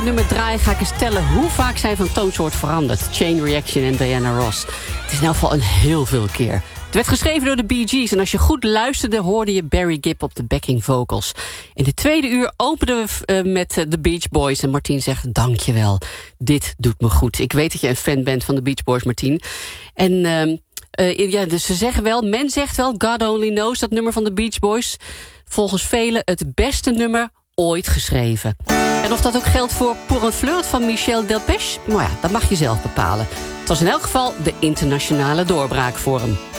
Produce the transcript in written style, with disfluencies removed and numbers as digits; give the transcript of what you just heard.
Nummer draaien ga ik eens tellen hoe vaak zij van toonsoort veranderd. Chain Reaction en Diana Ross. Het is in elk geval een heel veel keer. Het werd geschreven door de Bee Gees en als je goed luisterde hoorde je Barry Gibb op de backing vocals. In de tweede uur openden we met de Beach Boys en Martien zegt dankjewel. Dit doet me goed. Ik weet dat je een fan bent van de Beach Boys, Martien. En dus ze zeggen wel, men zegt wel, God Only Knows, dat nummer van de Beach Boys. Volgens velen het beste nummer ooit geschreven. En of dat ook geldt voor Pour un flirt van Michel Delpech? Nou ja, dat mag je zelf bepalen. Het was in elk geval de internationale doorbraak voor hem.